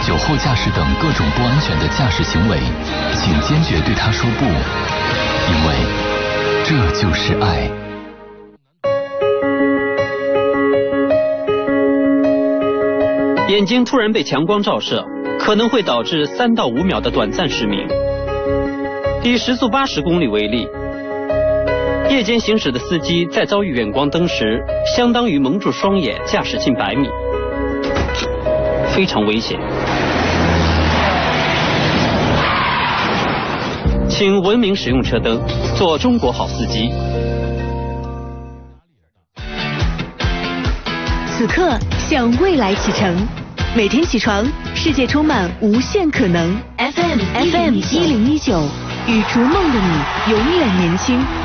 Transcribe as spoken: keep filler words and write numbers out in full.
酒后驾驶等各种不安全的驾驶行为，请坚决对他说不，因为这就是爱。 眼睛突然被强光照射，可能会导致三到五秒的短暂失明。以时速八十公里为例，夜间行驶的司机在遭遇远光灯时，相当于蒙住双眼驾驶近百米，非常危险。请文明使用车灯，做中国好司机。 此刻向未来启程，每天起床，世界充满无限可能。F M F M 一零一九，与逐梦的你永远年轻。